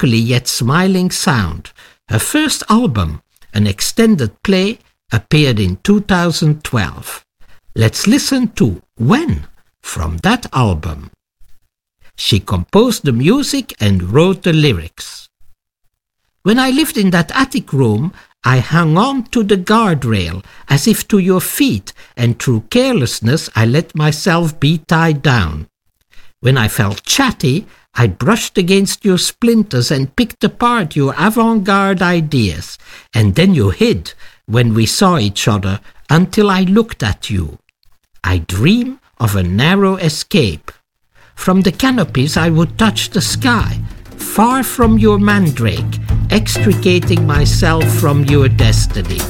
melancholy yet smiling sound. Her first album, an extended play, appeared in 2012. Let's listen to When from that album. She composed the music and wrote the lyrics. When I lived in that attic room, I hung on to the guardrail as if to your feet, and through carelessness I let myself be tied down. When I felt chatty, I brushed against your splinters and picked apart your avant-garde ideas, and then you hid when we saw each other until I looked at you. I dream of a narrow escape. From the canopies I would touch the sky, far from your mandrake, extricating myself from your destiny.